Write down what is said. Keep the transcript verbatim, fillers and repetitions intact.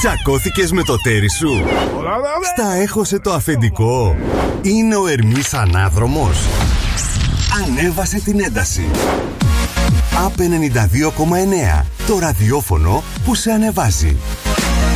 Τσακώθηκες με το τέρι σου? Στα έχωσε το αφεντικό? Είναι ο Ερμής ανάδρομος? Ανέβασε την ένταση. Απ' ενενήντα δύο κόμμα εννέα, το ραδιόφωνο που σε ανεβάζει.